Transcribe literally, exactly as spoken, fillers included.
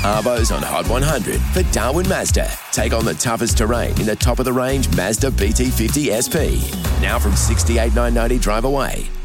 Arbo's on Hot one hundred for Darwin Mazda. Take on the toughest terrain in the top-of-the-range Mazda B T fifty S P. Now from sixty-eight thousand nine hundred ninety drive away.